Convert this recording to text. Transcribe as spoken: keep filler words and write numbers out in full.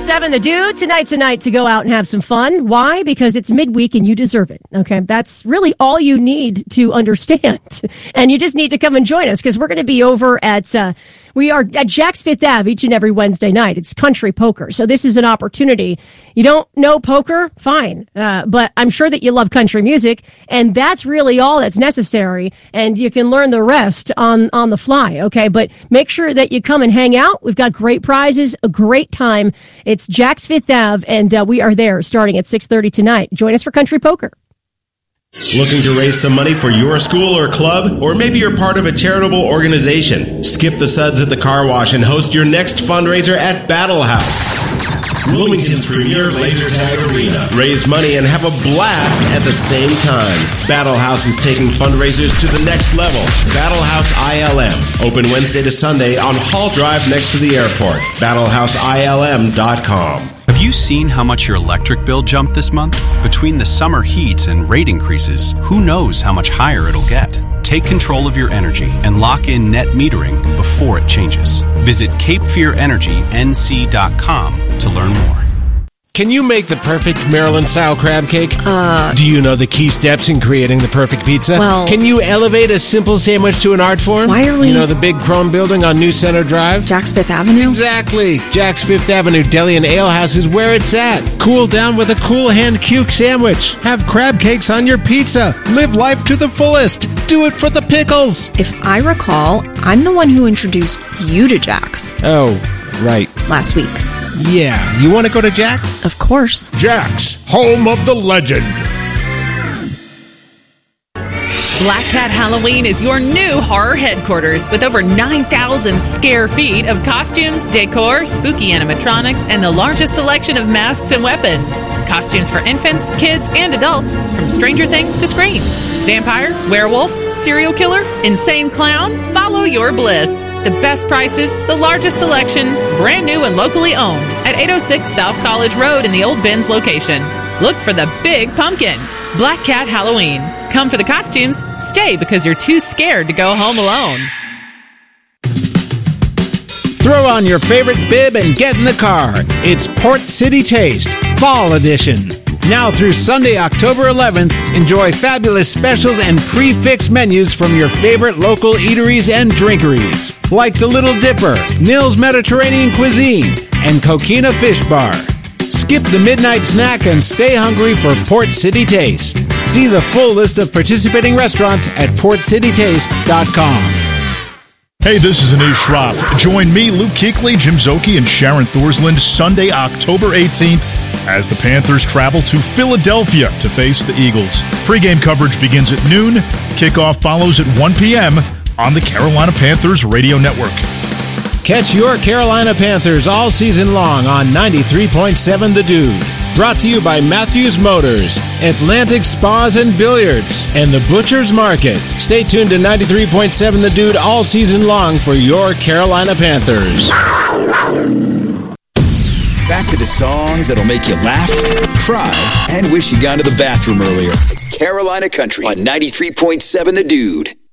seven The Dude. Tonight's a night to go out and have some fun. Why? Because it's midweek and you deserve it. Okay, that's really all you need to understand. And you just need to come and join us because we're going to be over at, uh, we are at Jack's Fifth Ave each and every Wednesday night. It's country poker. So this is an opportunity. You don't know poker? Fine. Uh, but I'm sure that you love country music. And that's really all that's necessary. And you can learn the rest on, on the fly. Okay, but make sure that you come and hang out. We've got great prizes, a great time. It's Jack's Fifth Ave, and uh, we are there starting at six thirty tonight. Join us for country poker. Looking to raise some money for your school or club? Or maybe you're part of a charitable organization? Skip the suds at the car wash and host your next fundraiser at Battle House, Bloomington's premier laser tag arena. Raise money and have a blast at the same time. Battle House is taking fundraisers to the next level. Battle House I L M. Open Wednesday to Sunday on Hall Drive next to the airport. battle house I L M dot com. Have you seen how much your electric bill jumped this month? Between the summer heat and rate increases, who knows how much higher it'll get? Take control of your energy and lock in net metering before it changes. Visit cape fear energy n c dot com to learn more. Can you make the perfect Maryland-style crab cake? Uh... Do you know the key steps in creating the perfect pizza? Well... Can you elevate a simple sandwich to an art form? Why are we... You know the big chrome building on New Center Drive? Jack's Fifth Avenue? Exactly. Jack's Fifth Avenue Deli and Ale House is where it's at. Cool down with a cool hand cuke sandwich. Have crab cakes on your pizza. Live life to the fullest. Do it for the pickles. If I recall, I'm the one who introduced you to Jack's. Oh, right. Last week. Yeah. You want to go to Jack's? Of course. Jack's, home of the legend. Black Cat Halloween is your new horror headquarters with over nine thousand square feet of costumes, decor, spooky animatronics, and the largest selection of masks and weapons. Costumes for infants, kids, and adults, from Stranger Things to Scream. Vampire, werewolf, serial killer, insane clown, follow your bliss. The best prices, the largest selection, brand new and locally owned at eight oh six South College Road in the Old Benz location. Look for the big pumpkin. Black Cat Halloween. Come for the costumes, stay because you're too scared to go home alone. Throw on your favorite bib and get in the car. It's Port City Taste, Fall Edition. Now through Sunday, October eleventh, enjoy fabulous specials and pre-fixed menus from your favorite local eateries and drinkeries, like the Little Dipper, Nils Mediterranean Cuisine, and Coquina Fish Bar. Skip the midnight snack and stay hungry for Port City Taste. See the full list of participating restaurants at port city taste dot com. Hey, this is Anish Shroff. Join me, Luke Kuechly, Jim Szoke, and Sharon Thorsland Sunday, October eighteenth, as the Panthers travel to Philadelphia to face the Eagles. Pre-game coverage begins at noon. Kickoff follows at one p.m. on the Carolina Panthers Radio Network. Catch your Carolina Panthers all season long on ninety-three point seven The Dude. Brought to you by Matthews Motors, Atlantic Spas and Billiards, and the Butcher's Market. Stay tuned to ninety-three point seven The Dude all season long for your Carolina Panthers. Back to the songs that'll make you laugh, cry, and wish you got to the bathroom earlier. It's Carolina Country on ninety-three point seven The Dude.